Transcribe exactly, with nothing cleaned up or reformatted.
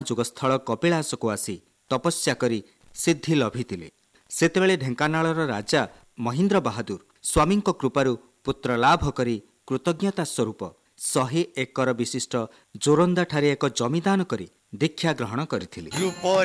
ଯୁଗସ୍ଥଳ କପିଳାସକୁ ଆସି ତପସ୍ୟା କରି ସିଦ୍ଧି ଲଭିଥିଲେ। ସେତେବେଳେ ଢେଙ୍କାନାଳର ରାଜା ମହେନ୍ଦ୍ର ବାହାଦୁର ସ୍ୱାମୀଙ୍କ କୃପାରୁ ପୁତ୍ର ଲାଭ କରି କୃତଜ୍ଞତା ସ୍ୱରୂପ ଶହେ ଏକର ବିଶିଷ୍ଟ ଜୋରନ୍ଦାଠାରେ ଏକ ଜମିଦାନ କରି ଦୀକ୍ଷା ଗ୍ରହଣ କରିଥିଲେ।